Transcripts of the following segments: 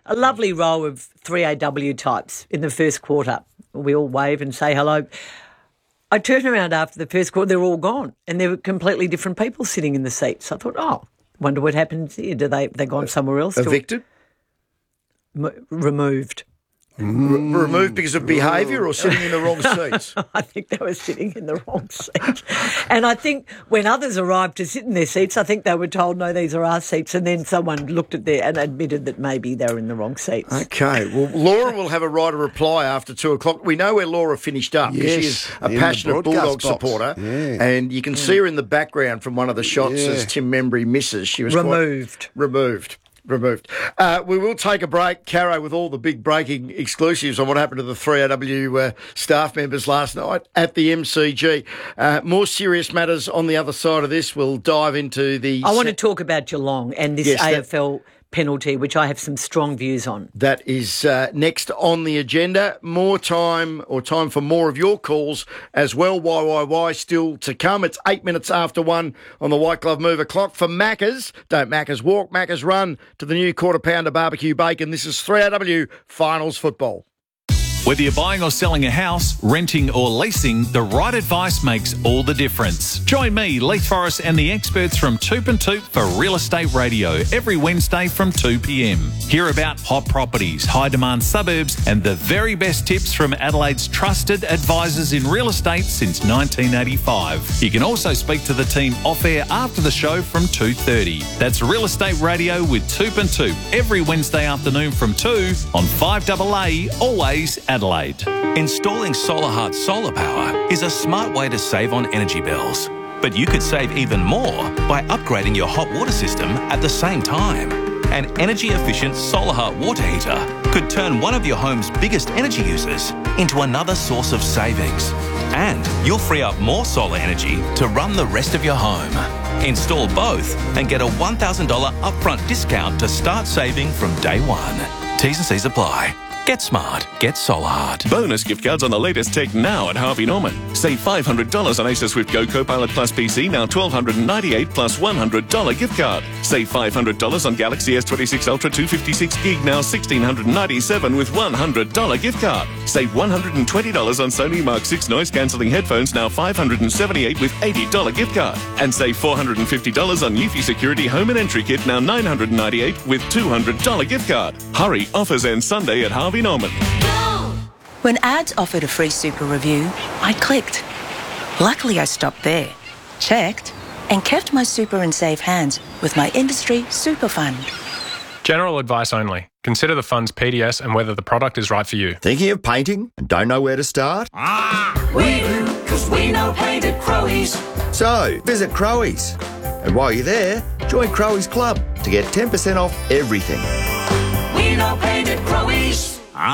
a lovely row of 3AW types in the first quarter. We all wave and say hello. I turned around after the first quarter, they're all gone, and there were completely different people sitting in the seats. I thought, wonder what happened here. They gone somewhere else? Evicted? Removed. Removed because of behaviour or sitting in the wrong seats? I think they were sitting in the wrong seats. And I think when others arrived to sit in their seats, I think they were told, no, these are our seats. And then someone looked at and admitted that maybe they were in the wrong seats. Okay. Well, Laura will have a right to reply after 2 o'clock. We know where Laura finished up because she is a passionate Bulldog supporter. Yeah. And you can see her in the background from one of the shots as Tim Membry misses. She was removed. Removed. We will take a break, Caro, with all the big breaking exclusives on what happened to the 3AW staff members last night at the MCG. More serious matters on the other side of this. We'll dive into the... I want to talk about Geelong and this AFL penalty, which I have some strong views on. That is next on the agenda. More time for more of your calls as well. Why still to come. It's 8 minutes after 1 on the White Glove Mover clock for Macca's. Don't Macca's walk, Macca's run to the new quarter pounder barbecue bacon. This is 3AW Finals Football. Whether you're buying or selling a house, renting or leasing, the right advice makes all the difference. Join me, Leith Forrest, and the experts from Toop and Toop for Real Estate Radio every Wednesday from 2 p.m. Hear about hot properties, high-demand suburbs, and the very best tips from Adelaide's trusted advisors in real estate since 1985. You can also speak to the team off-air after the show from 2:30. That's Real Estate Radio with Toop and Toop every Wednesday afternoon from 2 on 5AA, always Adelaide. Installing SolarHeart solar power is a smart way to save on energy bills. But you could save even more by upgrading your hot water system at the same time. An energy-efficient SolarHeart water heater could turn one of your home's biggest energy users into another source of savings. And you'll free up more solar energy to run the rest of your home. Install both and get a $1,000 upfront discount to start saving from day one. T's and C's apply. Get smart. Get SolarHeart. Bonus gift cards on the latest tech now at Harvey Norman. Save $500 on Acer Swift Go Copilot Plus PC, now $1,298 plus $100 gift card. Save $500 on Galaxy S26 Ultra 256GB, now $1,697 with $100 gift card. Save $120 on Sony Mark 6 noise-cancelling headphones, now $578 with $80 gift card. And save $450 on Eufy Security Home and Entry Kit, now $998 with $200 gift card. Hurry, offers end Sunday at Harvey Norman. When ads offered a free super review, I clicked. Luckily, I stopped there, checked, and kept my super in safe hands with my industry super fund. General advice only. Consider the fund's PDS and whether the product is right for you. Thinking of painting and don't know where to start? We do, because we know paint at Crowies. So, visit Crowies. And while you're there, join Crowies Club to get 10% off everything. We know paint at Crowies.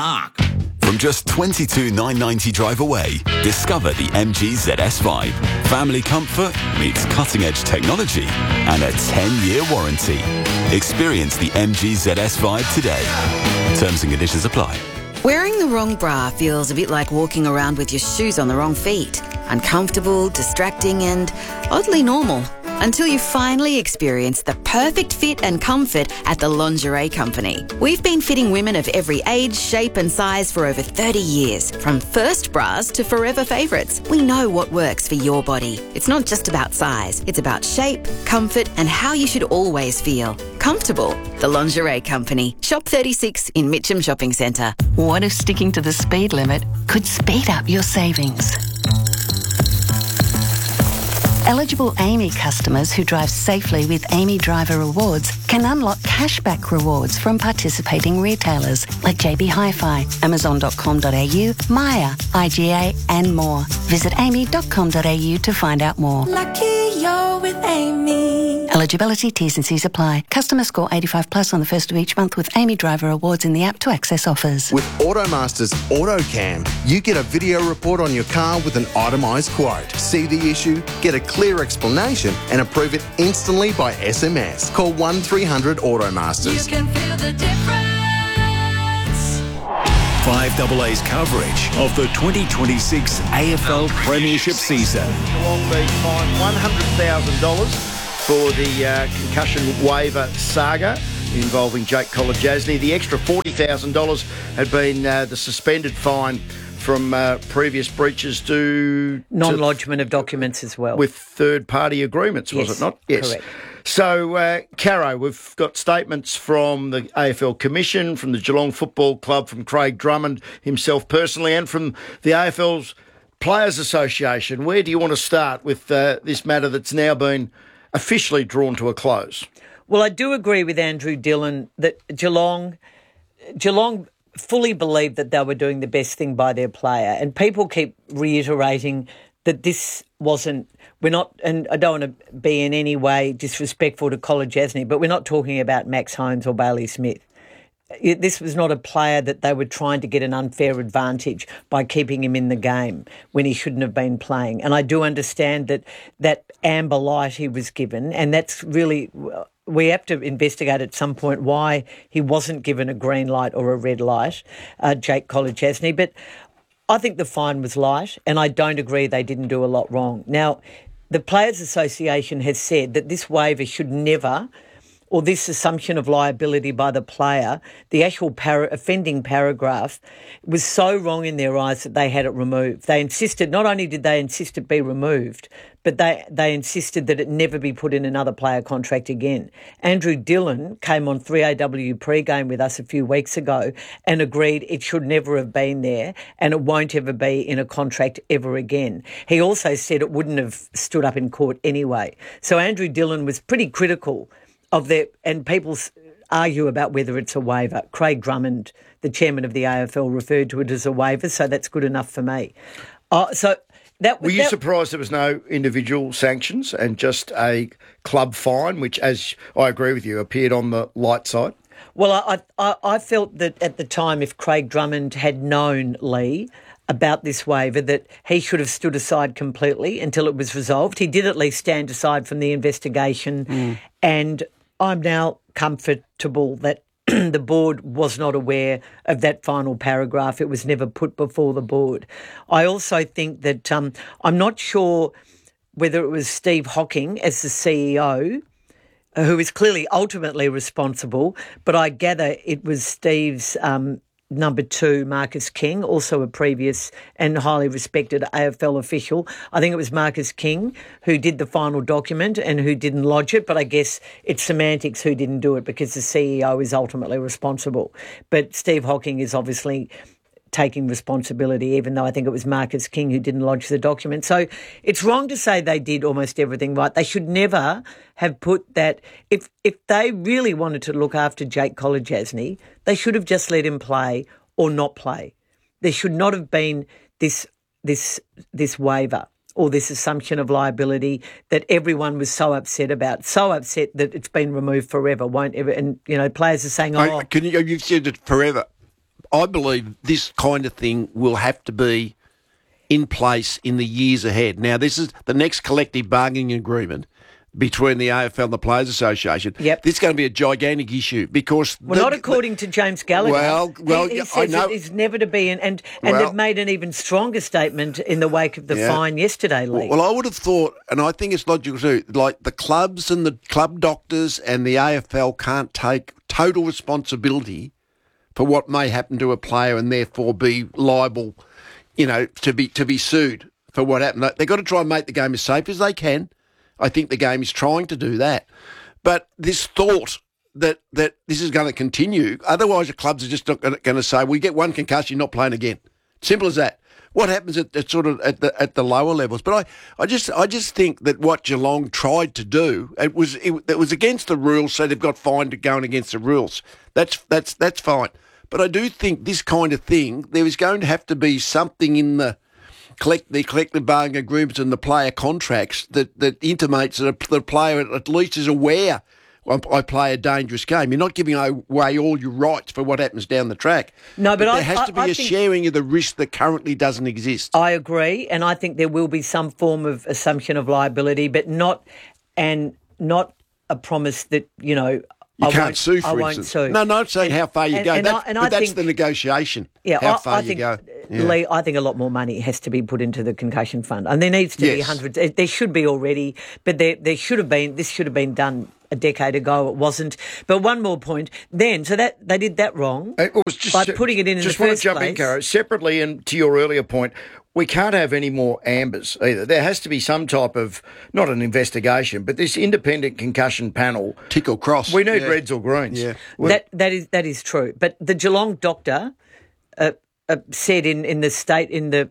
From just $22,990 drive away, discover the MG ZS Vibe. Family comfort meets cutting-edge technology and a 10-year warranty. Experience the MG ZS Vibe today. Terms and conditions apply. Wearing the wrong bra feels a bit like walking around with your shoes on the wrong feet. Uncomfortable, distracting, and oddly normal. Until you finally experience the perfect fit and comfort at the Lingerie Company. We've been fitting women of every age, shape and size for over 30 years. From first bras to forever favourites, we know what works for your body. It's not just about size, it's about shape, comfort and how you should always feel. Comfortable. The Lingerie Company. Shop 36 in Mitcham Shopping Centre. What if sticking to the speed limit could speed up your savings? Eligible AAMI customers who drive safely with AAMI Driver Rewards can unlock cashback rewards from participating retailers like JB Hi-Fi, Amazon.com.au, Maya, IGA and more. Visit aami.com.au to find out more. Lucky you're with AAMI. Eligibility, T's and C's apply. Customer score 85 plus on the first of each month with AAMI Driver Rewards in the app to access offers. With Automaster's AutoCam, you get a video report on your car with an itemised quote. See the issue, get a clear explanation and approve it instantly by SMS. Call 1300 Automasters. You can feel the difference. 5AA's coverage of the 2026 AFL Premiership season. Geelong being fined $100,000 for the concussion waiver saga. involving Jake Kolodjasny. The extra $40,000 had been the suspended fine from previous breaches due non-lodgement of documents as well. With third-party agreements, was it not? Yes. Correct. So, Caro, we've got statements from the AFL Commission, from the Geelong Football Club, from Craig Drummond himself personally, and from the AFL's Players Association. Where do you want to start with this matter that's now been officially drawn to a close? Well, I do agree with Andrew Dillon that Geelong fully believed that they were doing the best thing by their player, and people keep reiterating that this wasn't. We're not, and I don't want to be in any way disrespectful to Kolodjasny, but we're not talking about Max Holmes or Bailey Smith. This was not a player that they were trying to get an unfair advantage by keeping him in the game when he shouldn't have been playing. And I do understand that amber light he was given, and that's really, we have to investigate at some point why he wasn't given a green light or a red light, Jake Kolodjasny. But I think the fine was light, and I don't agree they didn't do a lot wrong. Now, the Players Association has said that this waiver should never, or this assumption of liability by the player, the actual offending paragraph was so wrong in their eyes that they had it removed. They insisted, not only did they insist it be removed, but they insisted that it never be put in another player contract again. Andrew Dillon came on 3AW pre-game with us a few weeks ago and agreed it should never have been there and it won't ever be in a contract ever again. He also said it wouldn't have stood up in court anyway. So Andrew Dillon was pretty critical of their, and people argue about whether it's a waiver. Craig Drummond, the chairman of the AFL, referred to it as a waiver, so that's good enough for me. Were you surprised there was no individual sanctions and just a club fine, which, as I agree with you, appeared on the light side? Well, I felt that at the time, if Craig Drummond had known Lee about this waiver, that he should have stood aside completely until it was resolved. He did at least stand aside from the investigation, and I'm now comfortable that the board was not aware of that final paragraph. It was never put before the board. I also think that I'm not sure whether it was Steve Hocking as the CEO, who is clearly ultimately responsible, but I gather it was Steve's number two, Marcus King, also a previous and highly respected AFL official. I think it was Marcus King who did the final document and who didn't lodge it, but I guess it's semantics who didn't do it because the CEO is ultimately responsible. But Steve Hocking is obviously taking responsibility, even though I think it was Marcus King who didn't lodge the document. So it's wrong to say they did almost everything right. They should never have put that. If they really wanted to look after Jake Kolodjasny, they should have just let him play or not play. There should not have been this waiver or this assumption of liability that everyone was so upset about, so upset that it's been removed forever, won't ever. And, you know, players are saying, You've said it forever. I believe this kind of thing will have to be in place in the years ahead. Now, this is the next collective bargaining agreement between the AFL and the Players Association. Yep. This is going to be a gigantic issue because... not according to James Gallagher. Well, he says I know. it's never to be, and they've made an even stronger statement in the wake of the fine yesterday, Lee. Well, I would have thought, and I think it's logical too, like the clubs and the club doctors and the AFL can't take total responsibility for what may happen to a player and therefore be liable, you know, to be sued for what happened. They've got to try and make the game as safe as they can. I think the game is trying to do that. But this thought that this is going to continue, otherwise the clubs are just not going to say, we get one concussion, you're not playing again. Simple as that. What happens at the lower levels? But I just think that what Geelong tried to do, it was against the rules, so they've got fined going against the rules. That's fine. But I do think this kind of thing, there is going to have to be something in the collective bargaining agreements and the player contracts that intimates that the player at least is aware, I play a dangerous game. You're not giving away all your rights for what happens down the track. No, but there has to be a sharing of the risk that currently doesn't exist. I agree, and I think there will be some form of assumption of liability, but not a promise that, you know, you can't sue, for instance. Sue. No, I'm saying how far you go. But that's the negotiation, how far you go. Lee, I think a lot more money has to be put into the concussion fund. And there needs to be hundreds. There should be already, but there should have been. This should have been done a decade ago. It wasn't. But one more point. Then, so that they did that wrong by putting it in the first place. Just want to jump in, Caro. Separately, and to your earlier point, we can't have any more ambers either. There has to be some type of, not an investigation, but this independent concussion panel. Tick or cross. We need reds or greens. Yeah. That is true. But the Geelong doctor said in the state,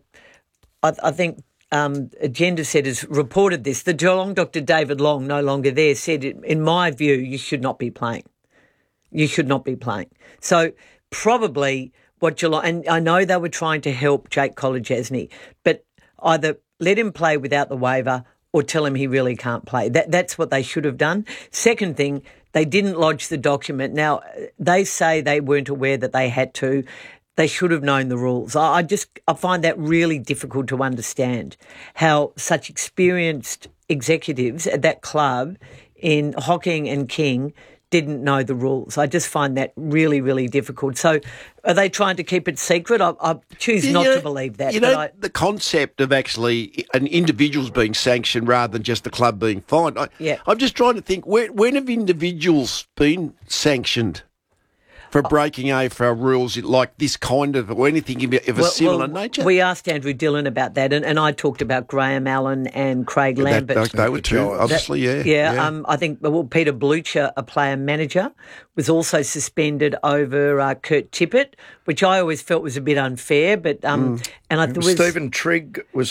I think Agenda said, has reported this. The Geelong doctor, David Long, no longer there, said, in my view, you should not be playing. You should not be playing. So probably what Geelong, and I know they were trying to help Jake Kolodjasny, but either let him play without the waiver or tell him he really can't play. That's what they should have done. Second thing, they didn't lodge the document. Now, they say they weren't aware that they had to. They should have known the rules. I find that really difficult to understand, how such experienced executives at that club in Hocking and King didn't know the rules. I just find that really, really difficult. So are they trying to keep it secret? I choose not to believe that. The concept of actually an individual's being sanctioned rather than just the club being fined. I'm just trying to think, when have individuals been sanctioned for breaking AFL rules like this kind of, or anything of a similar nature? We asked Andrew Dillon about that, and I talked about Graham Allen and Craig Lambert. They were two, obviously, yeah. I think Peter Blucher, a player-manager, was also suspended over Kurt Tippett, which I always felt was a bit unfair. But and I thought Stephen Trigg was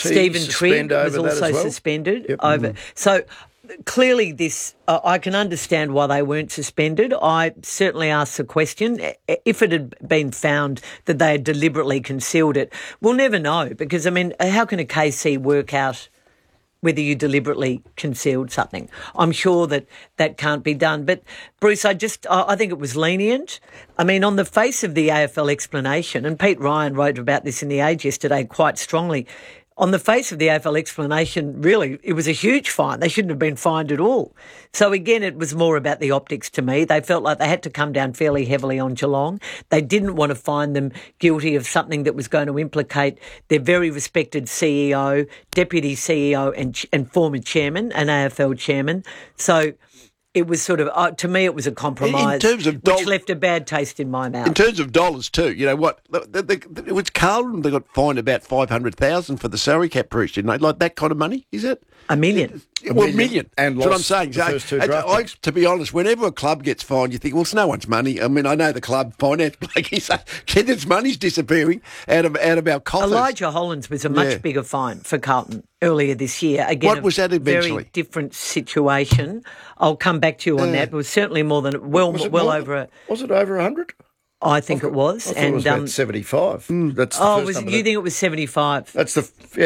also suspended over. So clearly this, I can understand why they weren't suspended. I certainly asked the question, if it had been found that they had deliberately concealed it. We'll never know, because, I mean, how can a KC work out whether you deliberately concealed something? I'm sure that can't be done. But, Bruce, I think it was lenient. I mean, on the face of the AFL explanation, and Pete Ryan wrote about this in The Age yesterday quite strongly, on the face of the AFL explanation, really, it was a huge fine. They shouldn't have been fined at all. So, again, it was more about the optics to me. They felt like they had to come down fairly heavily on Geelong. They didn't want to find them guilty of something that was going to implicate their very respected CEO, deputy CEO and former chairman, an AFL chairman. So it was sort of, to me, it was a compromise, in terms of which left a bad taste in my mouth. In terms of dollars too, you know what? It was Carlton. They got fined about $500,000 for the salary cap breach, didn't they? Like that kind of money, is it? $1 million. Well, $1 million. And that's what I'm saying. The first two draft to be honest, whenever a club gets fined, you think, well, it's no one's money. I mean, I know the club finance, like he said, its money's disappearing out of our coffers. Elijah Hollands was a much bigger fine for Carlton earlier this year. Again, what was that eventually? Very different situation. I'll come back to you on that. It was certainly more than over. Was it over 100? I think it was. I thought it was about 75. That's the first number. You think it was 75? That's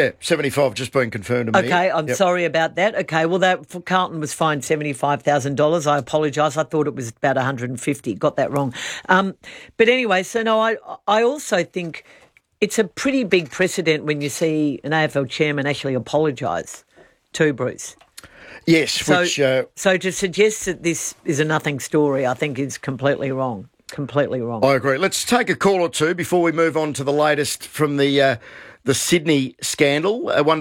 75 just been confirmed to me. Okay, I'm sorry about that. Okay, well, Carlton was fined $75,000. I apologise. I thought it was about 150. Got that wrong. But anyway, so no, I also think it's a pretty big precedent when you see an AFL chairman actually apologise to Bruce. Yes. So to suggest that this is a nothing story, I think is completely wrong. Completely wrong. I agree. Let's take a call or two before we move on to the latest from the Sydney scandal.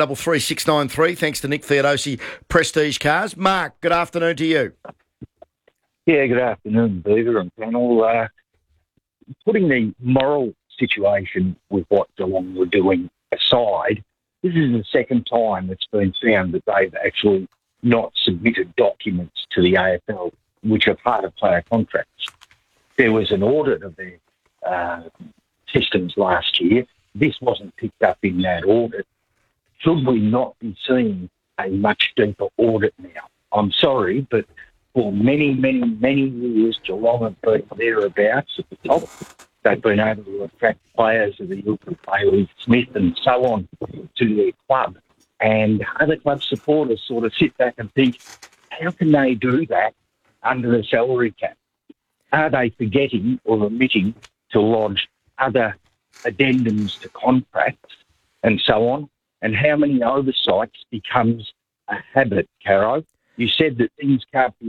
133693, thanks to Nick Theodosi, Prestige Cars. Mark, good afternoon to you. Yeah, good afternoon, Beaver and panel. Putting the moral situation with what Geelong were doing aside, this is the second time it's been found that they've actually not submitted documents to the AFL, which are part of player contracts. There was an audit of their systems last year. This wasn't picked up in that audit. Should we not be seeing a much deeper audit now? I'm sorry, but for many, many, many years, Geelong have been thereabouts at the top. They've been able to attract players of the ilk of Bailey Smith and so on to their club. And other club supporters sort of sit back and think, how can they do that under the salary cap? Are they forgetting or omitting to lodge other addendums to contracts and so on? And how many oversights becomes a habit, Caro? You said that things can't be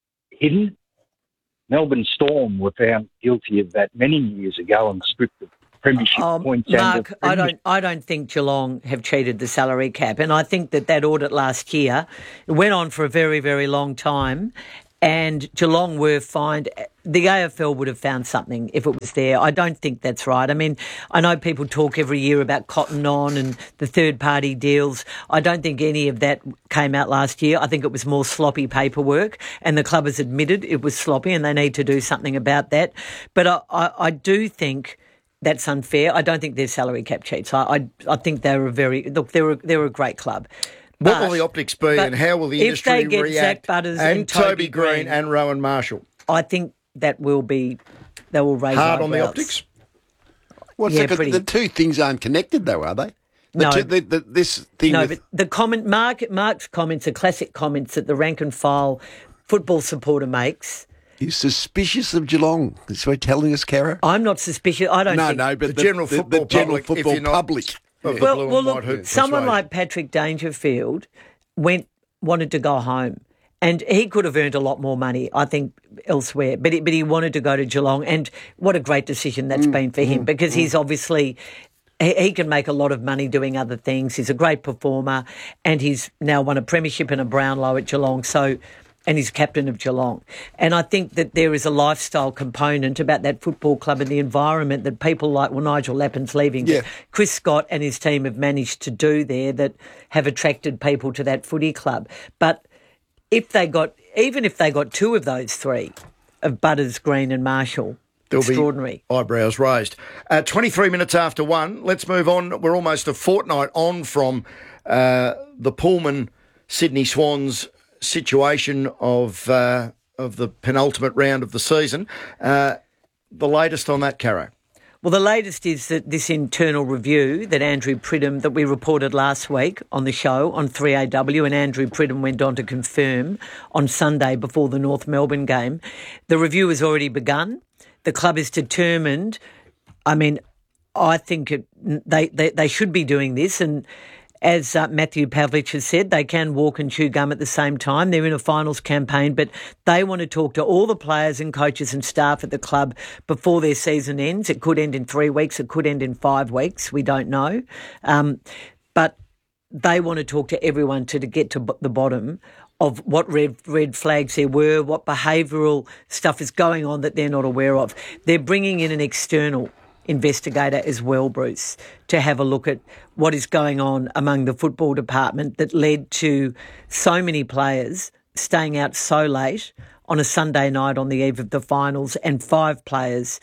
hidden. Melbourne Storm were found guilty of that many years ago and stripped of premiership points. Mark, I don't think Geelong have cheated the salary cap, and I think that audit last year went on for a very, very long time, and Geelong were fined. The AFL would have found something if it was there. I don't think that's right. I mean, I know people talk every year about Cotton On and the third-party deals. I don't think any of that came out last year. I think it was more sloppy paperwork, and the club has admitted it was sloppy, and they need to do something about that. But I do think that's unfair. I don't think they're salary cap cheats. I think they're they're a great club. What will the optics be, and how will the industry react? Zach Butters and Toby Green and Rowan Marshall. I think they will raise hard eyebrows. on the optics. The two things aren't connected, though, are they? No, but the comment, Mark's comments are classic comments that the rank and file football supporter makes. He's suspicious of Geelong. That's what you're telling us, Cara. I'm not suspicious. I don't think... No, but the general football public. Well, look, someone like Patrick Dangerfield wanted to go home, and he could have earned a lot more money, I think, elsewhere. But he wanted to go to Geelong, and what a great decision that's been for him, because he's obviously... He can make a lot of money doing other things. He's a great performer, and he's now won a premiership and a Brownlow at Geelong, and he's captain of Geelong. And I think that there is a lifestyle component about that football club and the environment that people like, Nigel Lappin's leaving, that Chris Scott and his team have managed to do there that have attracted people to that footy club. But even if they got two of those three, of Butters, Green and Marshall, there'll extraordinary. Be eyebrows raised. 23 minutes after 1, let's move on. We're almost a fortnight on from the Pullman Sydney Swans situation of the penultimate round of the season. The latest on that, Caro? Well, the latest is that this internal review that Andrew Pridham, that we reported last week on the show on 3AW, and Andrew Pridham went on to confirm on Sunday before the North Melbourne game, the review has already begun. The club is determined. I mean, I think they should be doing this, and as Matthew Pavlich has said, they can walk and chew gum at the same time. They're in a finals campaign, but they want to talk to all the players and coaches and staff at the club before their season ends. It could end in 3 weeks. It could end in 5 weeks. We don't know. But they want to talk to everyone to get to the bottom of what red flags there were, what behavioural stuff is going on that they're not aware of. They're bringing in an external investigator as well, Bruce, to have a look at what is going on among the football department that led to so many players staying out so late on a Sunday night on the eve of the finals, and 5 players,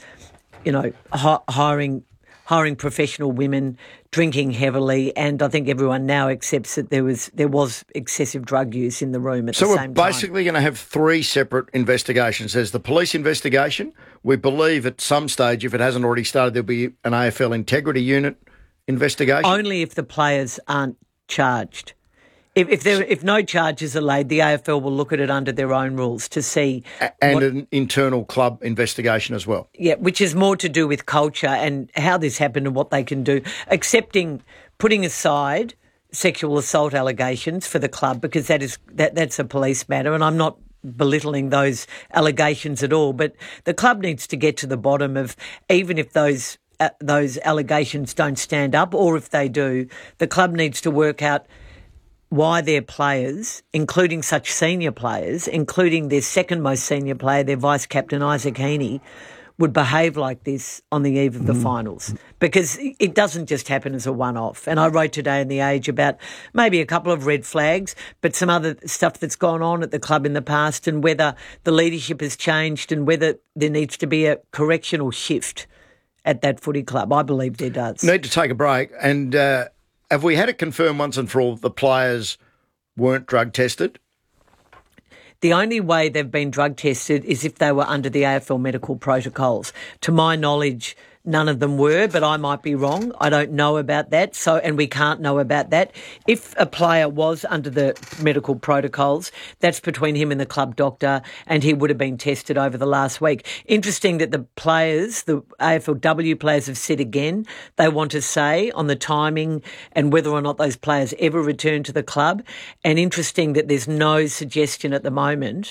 hiring professional women, drinking heavily, and I think everyone now accepts that there was excessive drug use in the room at the same time. So we're basically going to have 3 separate investigations. There's the police investigation. We believe at some stage, if it hasn't already started, there'll be an AFL Integrity Unit investigation. Only if the players aren't charged. If no charges are laid, the AFL will look at it under their own rules to see... And an internal club investigation as well. Yeah, which is more to do with culture and how this happened and what they can do. Putting aside sexual assault allegations for the club, because that's a police matter, and I'm not belittling those allegations at all, but the club needs to get to the bottom of, even if those allegations don't stand up, or if they do, the club needs to work out why their players, including such senior players, including their second most senior player, their vice captain Isaac Heaney, would behave like this on the eve of the finals. Because it doesn't just happen as a one-off. And I wrote today in The Age about maybe a couple of red flags, but some other stuff that's gone on at the club in the past, and whether the leadership has changed and whether there needs to be a correctional shift at that footy club. I believe there does. Need to take a break. And have we had it confirmed once and for all the players weren't drug tested? The only way they've been drug tested is if they were under the AFL medical protocols. To my knowledge, none of them were, but I might be wrong. I don't know about that, and we can't know about that. If a player was under the medical protocols, that's between him and the club doctor, and he would have been tested over the last week. Interesting that the players, the AFLW players, have said again they want to say on the timing and whether or not those players ever return to the club. And interesting that there's no suggestion at the moment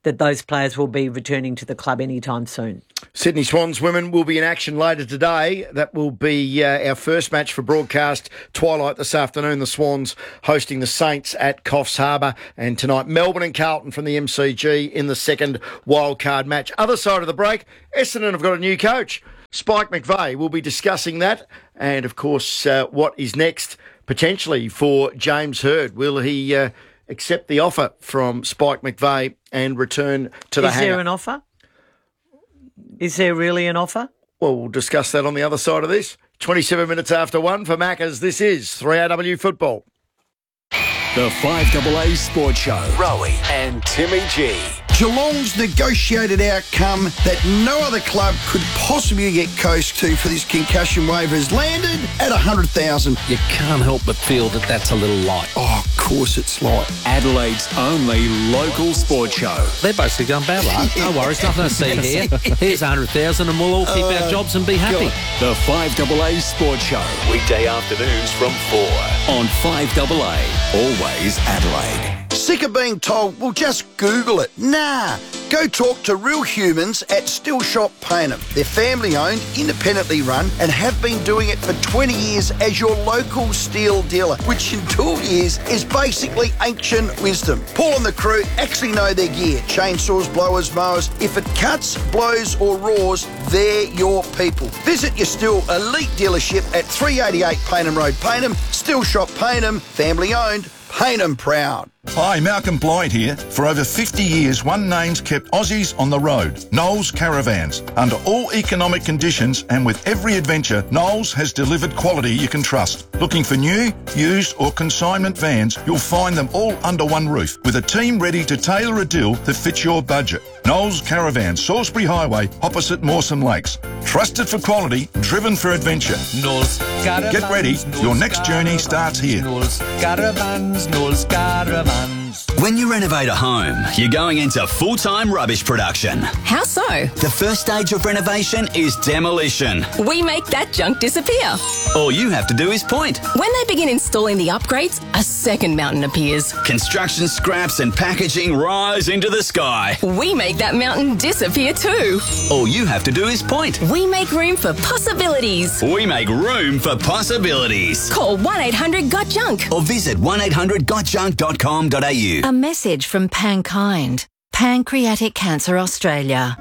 that those players will be returning to the club anytime soon. Sydney Swans women will be in action later today. That will be our first match for broadcast twilight this afternoon. The Swans hosting the Saints at Coffs Harbour, and tonight Melbourne and Carlton from the MCG in the second wildcard match. Other side of the break, Essendon have got a new coach. Spike McVeigh will be discussing that, and of course what is next potentially for James Hird. Will he accept the offer from Spike McVeigh and return to the hangar? Is there an offer? Is there really an offer? Well, we'll discuss that on the other side of this. 27 minutes after 1 for Maccas. This is 3AW Football. The 5AA Sports Show. Rowie and Timmy G. Geelong's negotiated outcome that no other club could possibly get close to for this concussion waiver has landed at 100,000. You can't help but feel that that's a little light. Oh, of course it's light. Adelaide's only local sports show. They're basically going bad luck. No worries, nothing to see here. Here's 100,000 and we'll all keep our jobs and be happy. God. The 5AA Sports Show. Weekday afternoons from 4 on 5AA. Always Adelaide. Sick of being told, well, just Google it. Nah. Go talk to real humans at Still Shop Payneham. They're family-owned, independently run, and have been doing it for 20 years as your local steel dealer, which in 2 years is basically ancient wisdom. Paul and the crew actually know their gear. Chainsaws, blowers, mowers. If it cuts, blows or roars, they're your people. Visit your Still Elite dealership at 388 Payneham Road, Payneham. Still Shop Payneham, family-owned, Payneham proud. Hi, Malcolm Blyde here. For over 50 years, one name's kept Aussies on the road, Knowles Caravans. Under all economic conditions and with every adventure, Knowles has delivered quality you can trust. Looking for new, used or consignment vans, you'll find them all under one roof, with a team ready to tailor a deal that fits your budget. Knowles Caravans, Salisbury Highway, opposite Mawson Lakes. Trusted for quality, driven for adventure. Knowles Caravans. Get ready, your next journey starts here. Knowles Caravans, Knowles Caravans. When you renovate a home, you're going into full-time rubbish production. How so? The first stage of renovation is demolition. We make that junk disappear. All you have to do is point. When they begin installing the upgrades, a second mountain appears. Construction scraps and packaging rise into the sky. We make that mountain disappear too. All you have to do is point. We make room for possibilities. We make room for possibilities. Call 1-800-GOT-JUNK or visit 1800gotjunk.com.au. A message from Pankind, Pancreatic Cancer Australia.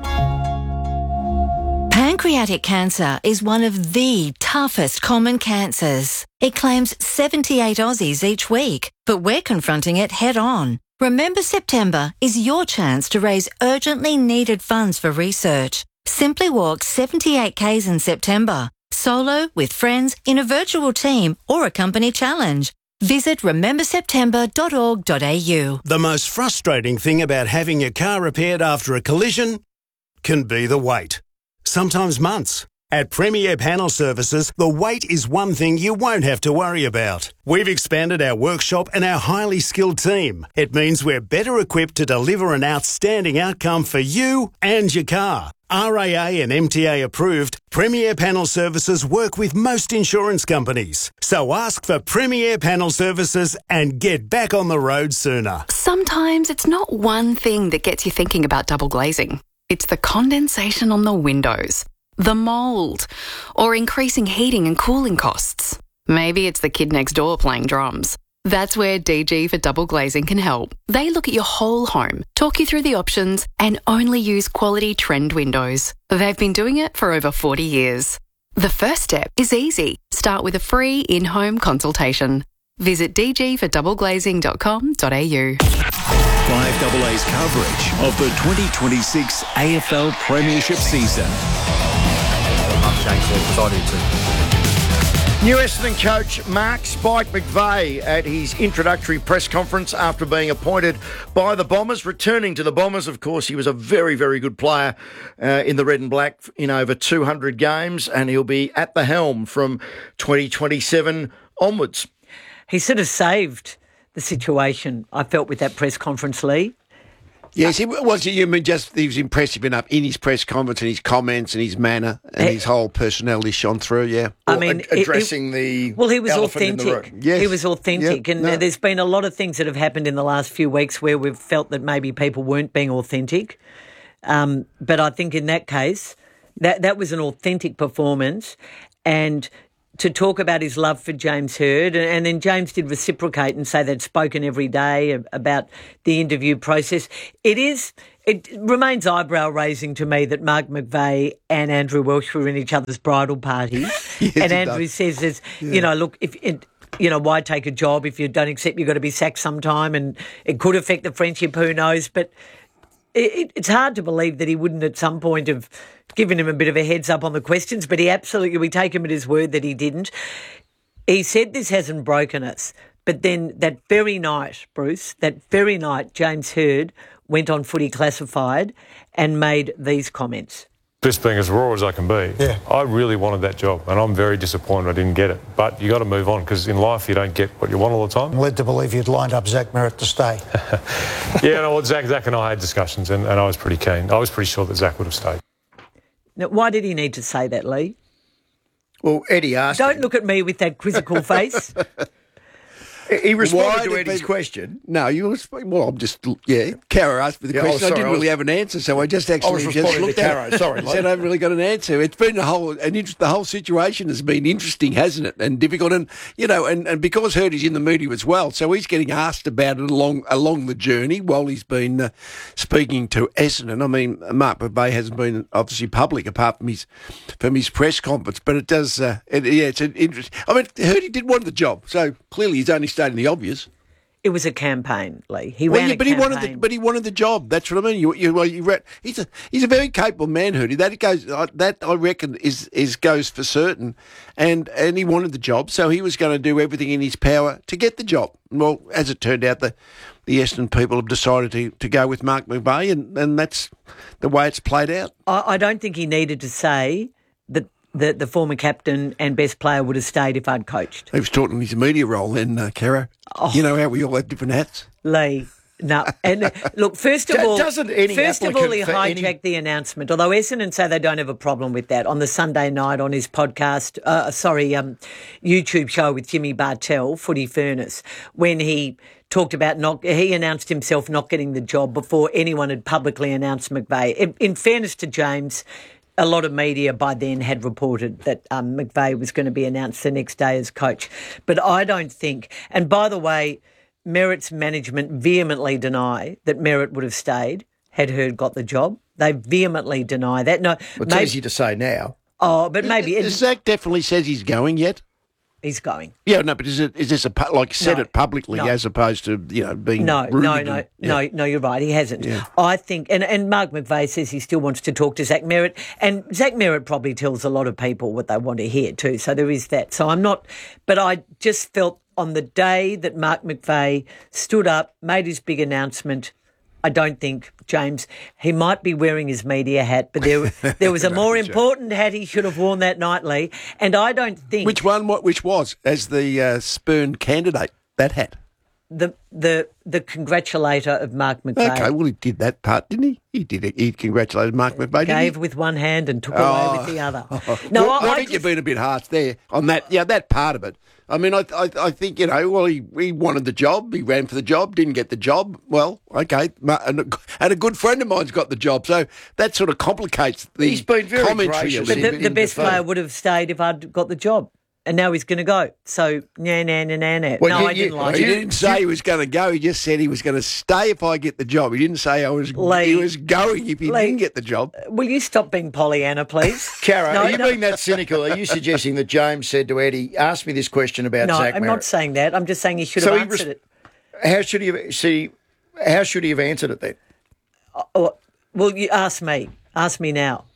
Pancreatic cancer is one of the toughest common cancers. It claims 78 Aussies each week, but we're confronting it head on. Remember September is your chance to raise urgently needed funds for research. Simply walk 78 Ks in September, solo, with friends, in a virtual team or a company challenge. Visit rememberseptember.org.au. The most frustrating thing about having your car repaired after a collision can be the wait. Sometimes months. At Premier Panel Services, the wait is one thing you won't have to worry about. We've expanded our workshop and our highly skilled team. It means we're better equipped to deliver an outstanding outcome for you and your car. RAA and MTA approved, Premier Panel Services work with most insurance companies. So ask for Premier Panel Services and get back on the road sooner. Sometimes it's not one thing that gets you thinking about double glazing. It's the condensation on the windows, the mould, or increasing heating and cooling costs. Maybe it's the kid next door playing drums. That's where DG for Double Glazing can help. They look at your whole home, talk you through the options, and only use quality trend windows. They've been doing it for over 40 years. The first step is easy. Start with a free in-home consultation. Visit dgfordoubleglazing.com.au. 5AA's coverage of the 2026 AFL Premiership season. New Essendon coach Mark Spike McVeigh at his introductory press conference after being appointed by the Bombers. Returning to the Bombers, of course, he was a very, very good player in the red and black in over 200 games, and he'll be at the helm from 2027 onwards. He sort of saved the situation, I felt, with that press conference, Lee. Yes, you mean just he was impressive enough in his press conference and his comments and his manner and his whole personality shone through, yeah. I mean, addressing the well, he was elephant in the authentic. room. Yes. He was authentic, Yep. and No. there's been a lot of things that have happened in the last few weeks where we've felt that maybe people weren't being authentic. But I think in that case, that was an authentic performance, and to talk about his love for James Hird, and then James did reciprocate and say they'd spoken every day about the interview process. It remains eyebrow-raising to me that Mark McVeigh and Andrew Welsh were in each other's bridal parties. Yes, and it Andrew does. says, look, why take a job if you don't accept you've got to be sacked sometime, and it could affect the friendship, who knows. But it's hard to believe that he wouldn't at some point have given him a bit of a heads up on the questions, but we take him at his word that he didn't. He said this hasn't broken us. But then that very night, Bruce, James Hird went on Footy Classified and made these comments. Just being as raw as I can be, I really wanted that job, and I'm very disappointed I didn't get it. But you got to move on, because in life you don't get what you want all the time. I'm led to believe you'd lined up Zach Merrett to stay. Zach and I had discussions, and I was pretty keen. I was pretty sure that Zach would have stayed. Now, why did he need to say that, Lee? Well, Eddie asked Don't look at me with that quizzical face. He responded Why to did Eddie's they- question. No, I'm just, Cara asked me the Yeah, question. I sorry, didn't really have an answer, so I just actually was just responding to looked at Cara. it. Sorry, I said I haven't really got an answer. It's been the whole situation has been interesting, hasn't it? And difficult, and and because Hird is in the media as well, so he's getting asked about it along the journey while he's been speaking to Essendon. I mean, Mark McVeigh hasn't been obviously public apart from his press conference, but it does. It's an interest. I mean, Hird did want the job, so clearly he's only stating the obvious. It was a campaign, Lee. He wanted the job. That's what I mean. He's a very capable man, Hirdy. That I reckon goes for certain, and he wanted the job, so he was going to do everything in his power to get the job. Well, as it turned out, the Essendon people have decided to go with Mark McVeigh, and that's the way it's played out. I don't think he needed to say that the former captain and best player would have stayed if I'd coached. He was talking his media role then, Cara. You know how we all have different hats. Lee, no. And look, first of all, he applicant for hijacked the announcement, although Essendon say they don't have a problem with that, on the Sunday night on his podcast, YouTube show with Jimmy Bartell, Footy Furnace, when he talked about he announced himself not getting the job before anyone had publicly announced McVeigh. In fairness to James, a lot of media by then had reported that McVeigh was going to be announced the next day as coach. But I don't think, and by the way, Merritt's management vehemently deny that Merritt would have stayed had Hird got the job. They vehemently deny that. No, It's easy to say now. Oh, but maybe Zach definitely says he's going yet. He's going. Yeah, no, but is this said it publicly as opposed to being No, rumoured? you're right. He hasn't. Yeah. I think, and Mark McVeigh says he still wants to talk to Zach Merrett, and Zach Merrett probably tells a lot of people what they want to hear too. So there is that. So I'm not, but I just felt on the day that Mark McVeigh stood up, made his big announcement, I don't think, James, he might be wearing his media hat, but there was a more important hat he should have worn that night, Lee. And I don't think... Which one? Which was? As the spurned candidate, that hat? The congratulator of Mark McVeigh. Okay, well, he did that part, didn't he? He did it. He congratulated Mark McVeigh, didn't he? Gave with one hand and took away with the other. No, I think you've been a bit harsh there on that. Yeah, that part of it. I mean, I think, he wanted the job. He ran for the job, didn't get the job. Well, okay. And a good friend of mine's got the job. So that sort of complicates the He's been very commentary. gracious. But the best player would have stayed if I'd got the job. And now he's going to go. So, nah. Well, no, I didn't like it. He didn't say he was going to go. He just said he was going to stay if I get the job. He didn't say he was going if he didn't get the job. Will you stop being Pollyanna, please? Cara, are you being that cynical? Are you suggesting that James said to Eddie, ask me this question about No, Zach I'm Merrett? not saying that. I'm just saying he should have answered it. How should he have answered it then? Well, you ask me. Ask me now.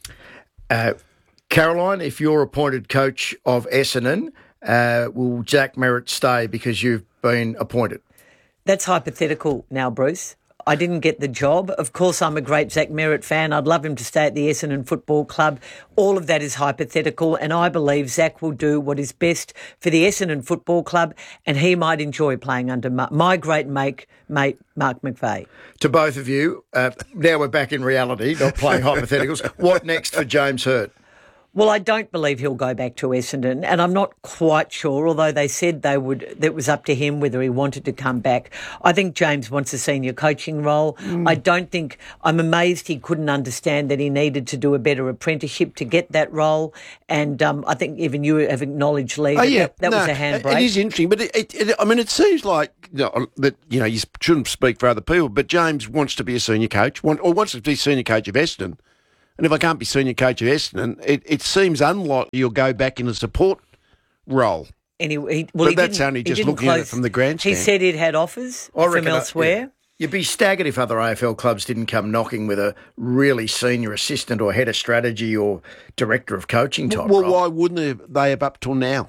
Caroline, if you're appointed coach of Essendon, will Zach Merrett stay because you've been appointed? That's hypothetical now, Bruce. I didn't get the job. Of course, I'm a great Zach Merritt fan. I'd love him to stay at the Essendon Football Club. All of that is hypothetical, and I believe Zach will do what is best for the Essendon Football Club, and he might enjoy playing under my great mate Mark McVeigh. To both of you, now we're back in reality, not playing hypotheticals. What next for James Hird? Well, I don't believe he'll go back to Essendon, and I'm not quite sure, although they said they would. That was up to him whether he wanted to come back. I think James wants a senior coaching role. I'm amazed he couldn't understand that he needed to do a better apprenticeship to get that role, and I think even you have acknowledged, Lee, that was a handbrake. It is interesting, but it seems like that you shouldn't speak for other people, but James wants to be a senior coach, wants to be senior coach of Essendon. And if I can't be senior coach of Essendon, it seems unlikely you'll go back in a support role. But that's only just looking at it from the grandstand. He said he'd had offers from elsewhere. You'd be staggered if other AFL clubs didn't come knocking with a really senior assistant or head of strategy or director of coaching type role. Well, why wouldn't they have up till now?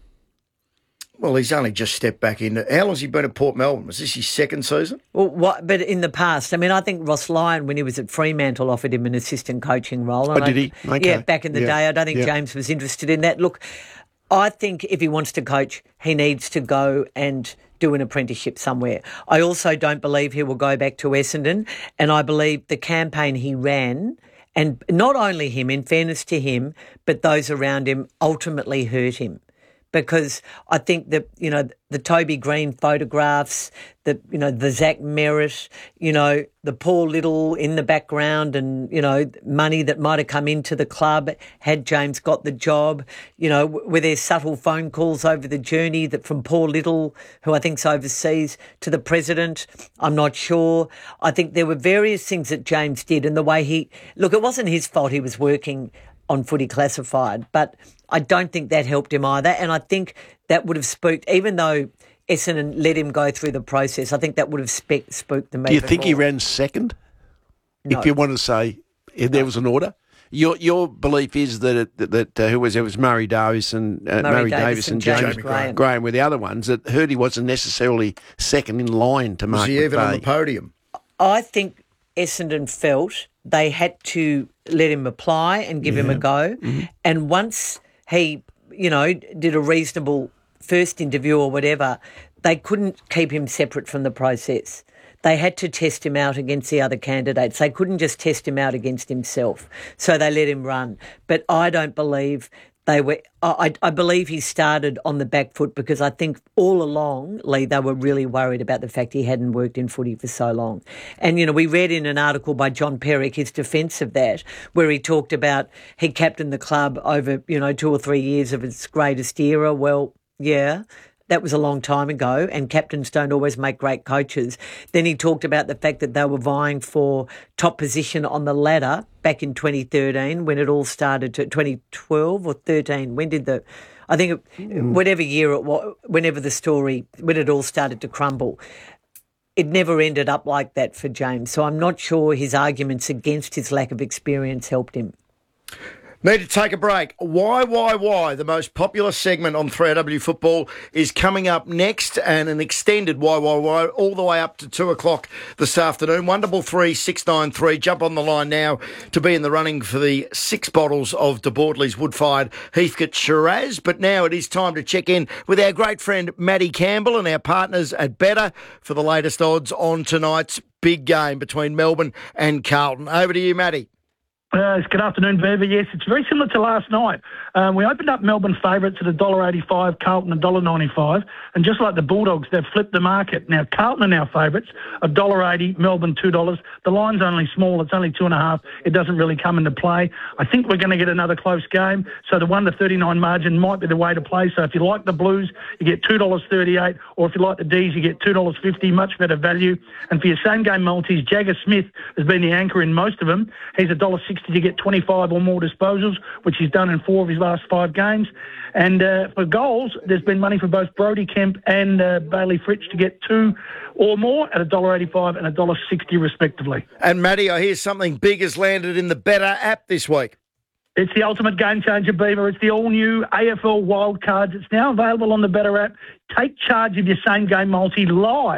Well, he's only just stepped back in. How long has he been at Port Melbourne? Was this his second season? Well, but in the past, I think Ross Lyon, when he was at Fremantle, offered him an assistant coaching role. Did he? Okay. Yeah, back in the day. I don't think James was interested in that. Look, I think if he wants to coach, he needs to go and do an apprenticeship somewhere. I also don't believe he will go back to Essendon, and I believe the campaign he ran, and not only him, in fairness to him, but those around him, ultimately hurt him. Because I think that, the Toby Green photographs, the Zach Merritt, the Paul Little in the background and, money that might have come into the club had James got the job, were there subtle phone calls over the journey that from Paul Little, who I think's overseas, to the president. I'm not sure. I think there were various things that James did and the way it wasn't his fault he was working on Footy Classified, but I don't think that helped him either. And I think that would have spooked, even though Essendon let him go through the process, I think that would have spooked them. Do you think he ran second? No. If you want to say if there was an order? Your belief is that it was Murray Davis and James Graham were the other ones, that Hirdy wasn't necessarily second in line to Mark McVeigh. Was he even on the podium? I think Essendon felt they had to let him apply and give him a go. Mm-hmm. And once he, did a reasonable first interview or whatever, they couldn't keep him separate from the process. They had to test him out against the other candidates. They couldn't just test him out against himself. So they let him run. But I don't believe they were... I believe he started on the back foot because I think all along, Lee, they were really worried about the fact he hadn't worked in footy for so long. And, we read in an article by John Perrick his defence of that, where he talked about he captained the club over, 2 or 3 years of its greatest era. Well, yeah, that was a long time ago, and captains don't always make great coaches. Then he talked about the fact that they were vying for top position on the ladder back in 2013 when it all started, to 2012 or 13. When did whatever year it was, when it all started to crumble. It never ended up like that for James. So I'm not sure his arguments against his lack of experience helped him. Need to take a break. Why? The most popular segment on 3AW Football is coming up next, and an extended why all the way up to 2 o'clock this afternoon. 133 693. Jump on the line now to be in the running for the 6 bottles of De Bortley's wood-fired Heathcote Shiraz. But now it is time to check in with our great friend Matty Campbell and our partners at Better for the latest odds on tonight's big game between Melbourne and Carlton. Over to you, Matty. Good afternoon, Beaver. Yes, it's very similar to last night. We opened up Melbourne favourites at $1.85, Carlton $1.95, and just like the Bulldogs, they've flipped the market. Now, Carlton are now favourites, $1.80, Melbourne $2. The line's only small, it's only 2.5. It doesn't really come into play. I think we're going to get another close game, so the 1-39 margin might be the way to play. So if you like the Blues, you get $2.38, or if you like the D's, you get $2.50, much better value. And for your same-game multis, Jagger Smith has been the anchor in most of them. He's $1.60 to get 25 or more disposals, which he's done in 4 of his last 5 games. And for goals, there's been money for both Brody Kemp and Bailey Fritsch to get 2 or more at $1.85 and $1.60 respectively. And Matty, I hear something big has landed in the Better app this week. It's the ultimate game changer, Beaver. It's the all-new AFL Wildcards. It's now available on the Better app. Take charge of your same-game multi live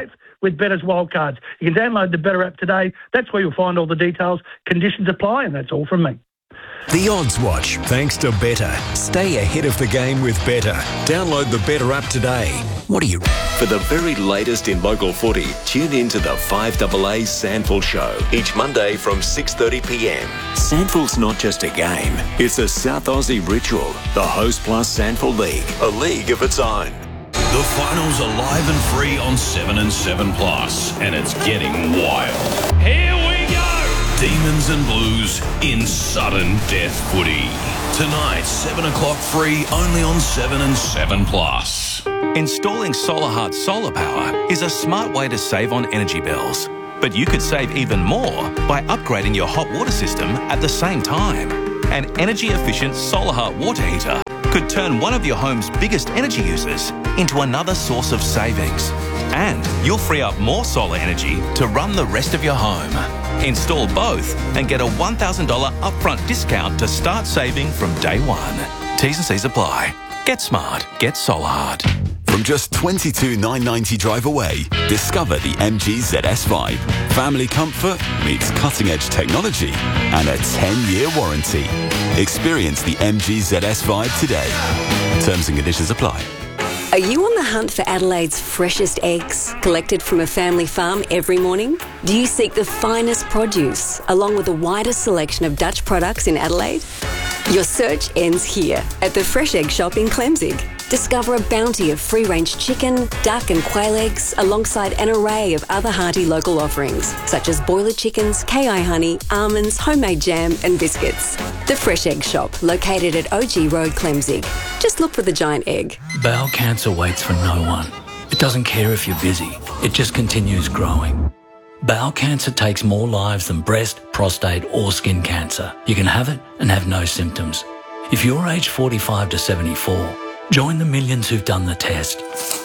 with Better's Wildcards. You can download the Better app today. That's where you'll find all the details. Conditions apply, and that's all from me. The Odds Watch, thanks to Better. Stay ahead of the game with Better. Download the Better app today. What are you... For the very latest in local footy, tune in to the 5AA Sandful Show each Monday from 6:30pm. Sandful's not just a game, it's a South Aussie ritual. The Host Plus Sandful League, a league of its own. The finals are live and free on 7 and 7 Plus, and it's getting wild. Here we go! Demons and Blues in sudden death footy. Tonight, 7 o'clock free, only on 7 and 7 Plus. Installing SolarHeart solar power is a smart way to save on energy bills. But you could save even more by upgrading your hot water system at the same time. An energy-efficient SolarHeart water heater could turn one of your home's biggest energy users into another source of savings. And you'll free up more solar energy to run the rest of your home. Install both and get a $1,000 upfront discount to start saving from day one. T's and C's apply. Get smart. Get SolarHeart. From just $22,990 drive away, discover the MG ZS Vibe. Family comfort meets cutting-edge technology and a 10-year warranty. Experience the MG ZS Vibe today. Terms and conditions apply. Are you on the hunt for Adelaide's freshest eggs, collected from a family farm every morning? Do you seek the finest produce, along with the widest selection of Dutch products in Adelaide? Your search ends here, at the Fresh Egg Shop in Clemzig. Discover a bounty of free-range chicken, duck and quail eggs, alongside an array of other hearty local offerings, such as boiler chickens, KI honey, almonds, homemade jam and biscuits. The Fresh Egg Shop, located at OG Road, Clemzig. Just look for the giant egg. Bowel cancer waits for no one. It doesn't care if you're busy. It just continues growing. Bowel cancer takes more lives than breast, prostate or skin cancer. You can have it and have no symptoms. If you're aged 45 to 74, join the millions who've done the test.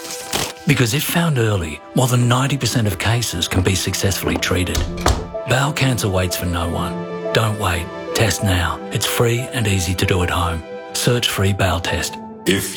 Because if found early, more than 90% of cases can be successfully treated. Bowel cancer waits for no one. Don't wait. Test now. It's free and easy to do at home. Search free bowel test. If